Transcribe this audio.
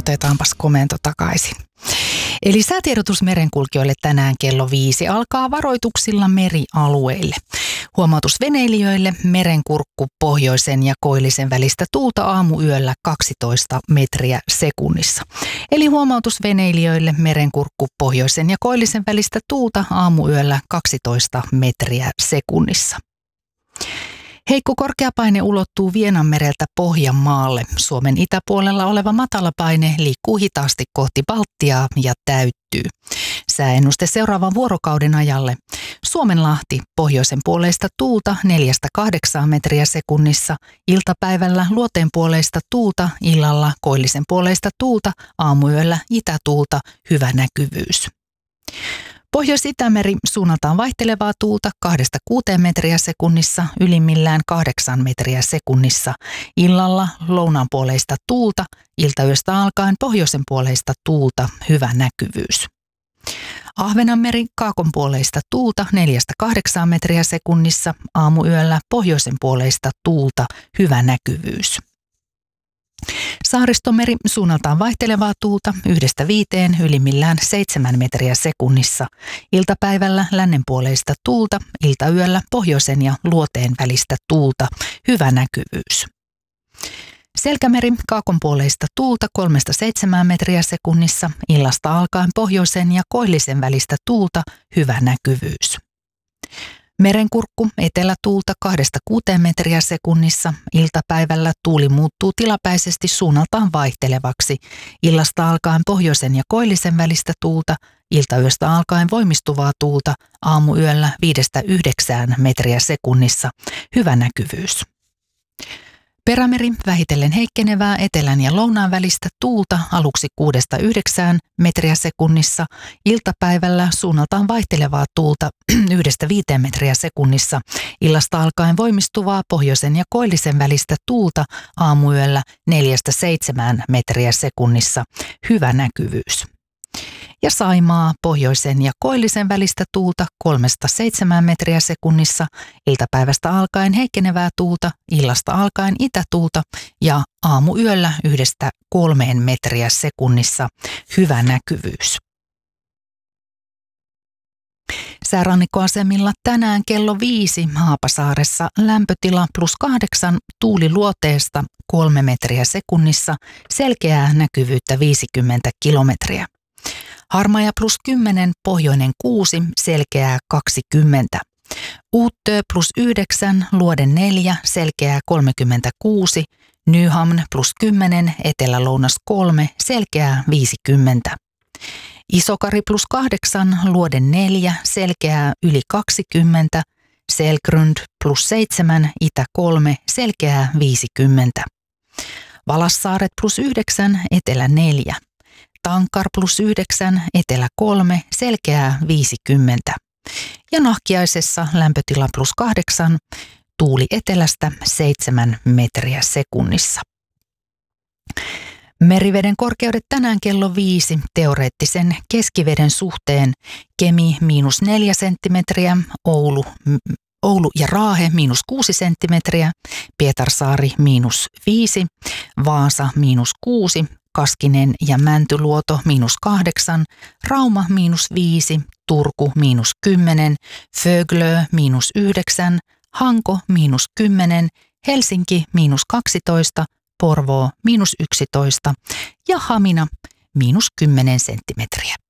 otetaanpas komento takaisin. Eli säätiedotus merenkulkijoille tänään kello 5 alkaa varoituksilla merialueille. Huomautus veneilijöille: merenkurkku pohjoisen ja koillisen välistä tuulta aamuyöllä 12 metriä sekunnissa. Eli huomautus veneilijöille: merenkurkku pohjoisen ja koillisen välistä tuulta aamuyöllä 12 metriä sekunnissa. Heikko korkeapaine ulottuu Vienanmereltä Pohjanmaalle. Suomen itäpuolella oleva matalapaine liikkuu hitaasti kohti Baltiaa ja täyttyy. Sääennuste seuraavan vuorokauden ajalle: Suomenlahti pohjoisen puoleista tuulta 4-8 metriä sekunnissa, iltapäivällä luoteen puoleista tuulta, illalla koillisen puoleista tuulta, aamuyöllä itätuulta, hyvä näkyvyys. Pohjois-Itämeri suunnaltaan vaihtelevaa tuulta 2-6 metriä sekunnissa, ylimmillään 8 metriä sekunnissa. Illalla lounaanpuoleista tuulta, iltayöstä alkaen pohjoisen puoleista tuulta, hyvä näkyvyys. Ahvenanmeri kaakonpuoleista tuulta 4-8 metriä sekunnissa, aamuyöllä pohjoisen puoleista tuulta, hyvä näkyvyys. Saaristomeri suunnaltaan vaihtelevaa tuulta 1-5, ylimmillään 7 metriä sekunnissa. Iltapäivällä lännenpuoleista tuulta, iltayöllä pohjoisen ja luoteen välistä tuulta, hyvä näkyvyys. Selkämeri kaakonpuoleista tuulta 3-7 metriä sekunnissa, illasta alkaen pohjoisen ja koillisen välistä tuulta, hyvä näkyvyys. Merenkurkku etelätuulta 2-6 metriä sekunnissa, iltapäivällä tuuli muuttuu tilapäisesti suunnaltaan vaihtelevaksi, illasta alkaen pohjoisen ja koillisen välistä tuulta, iltayöstä alkaen voimistuvaa tuulta, aamuyöllä 5-9 metriä sekunnissa, hyvä näkyvyys. Perämeri vähitellen heikkenevää etelän ja lounaan välistä tuulta aluksi 6-9 metriä sekunnissa, iltapäivällä suunnaltaan vaihtelevaa tuulta 1-5 metriä sekunnissa, illasta alkaen voimistuvaa pohjoisen ja koillisen välistä tuulta, aamuyöllä 4-7 metriä sekunnissa, hyvä näkyvyys. Ja Saimaa pohjoisen ja koillisen välistä tuulta 3-7 metriä sekunnissa, iltapäivästä alkaen heikkenevää tuulta, illasta alkaen itätuulta ja aamuyöllä 1-3 metriä sekunnissa, hyvä näkyvyys. Säärannikkoasemilla tänään kello 5 Haapasaaressa lämpötila +8, tuuli luoteesta 3 metriä sekunnissa, selkeää näkyvyyttä 50 kilometriä. Harmaja +10, pohjoinen 6, selkeää 20. Uuttöö +9, luoden 4, selkeää 36. Nyhamn +10, etelä-lounas 3, selkeää 50. Isokari +8, luoden 4, selkeää yli 20. Selgrund +7, itä 3, selkeää 50. Valassaaret +9, etelä 4. Tankar +9, etelä 3, selkeää 50. Ja Nahkiaisessa lämpötila +8, tuuli etelästä 7 metriä sekunnissa. Meriveden korkeudet tänään kello 5 teoreettisen keskiveden suhteen: Kemi -4 senttimetriä, Oulu ja Raahe -6 senttimetriä, Pietarsaari -5, Vaasa -6, Kaskinen ja Mäntyluoto -8, Rauma -5, Turku -10, Föglö -9, Hanko -10, Helsinki -12, Porvoo -11 ja Hamina -10 senttimetriä.